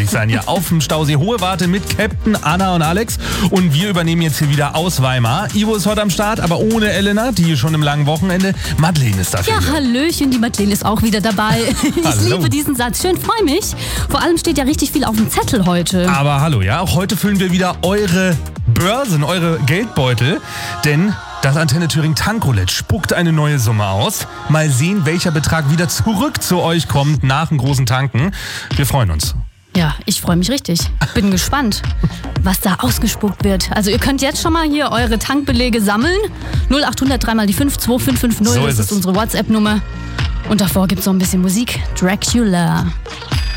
ich sein hier auf dem Stausee Hohe Warte mit Captain Anna und Alex. Und wir übernehmen jetzt hier wieder aus Weimar. Ivo ist heute am Start, aber ohne Elena, die schon im langen Wochenende. Madeleine ist dafür. Ja, hallöchen, die Madeleine ist auch wieder dabei. Ich liebe diesen Satz. Schön, freue mich. Vor allem steht ja richtig viel auf dem Zettel heute. Aber hallo, ja, auch heute füllen wir wieder eure Börsen, eure Geldbeutel, denn das Antenne Thüringen Tankroulette spuckt eine neue Summe aus. Mal sehen, welcher Betrag wieder zurück zu euch kommt nach dem großen Tanken. Wir freuen uns. Ja, ich freue mich richtig. Bin gespannt, was da ausgespuckt wird. Also ihr könnt jetzt schon mal hier eure Tankbelege sammeln. 0800 3 mal die 5 2550, So das ist unsere WhatsApp-Nummer. Und davor gibt es noch ein bisschen Musik. Dracula.